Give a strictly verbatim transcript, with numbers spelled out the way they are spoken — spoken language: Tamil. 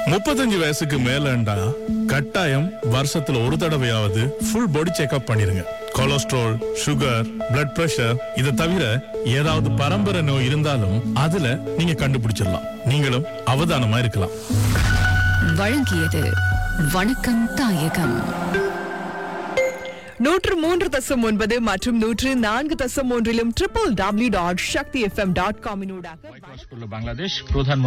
முப்பத்தஞ்சு வயசுக்கு மேலண்டா கட்டாயம் வருஷத்துல ஒரு தடவையாவது ஃபுல் பாடி செக்அப் பண்ணிருங்க. கொலஸ்ட்ரால், சுகர், பிளட் பிரஷர் இத தவிர ஏதாவது பரம்பரை நோய் இருந்தாலும் அதுல நீங்க கண்டுபிடிச்சிடலாம். நீங்களும் அவதானமா இருக்கலாம். வழங்கியது வணக்கம் தாயகம். நூற்று மூன்று தசம் ஒன்பது மற்றும் நூற்று நான்கு தசம் ஒன்றிலும் ட்ரிபிள் டபிள்யூ டாட் சக்தி எஃப்எம் டாட் காமினூடாக বাংলাদেশ প্রধানমন্ত্রী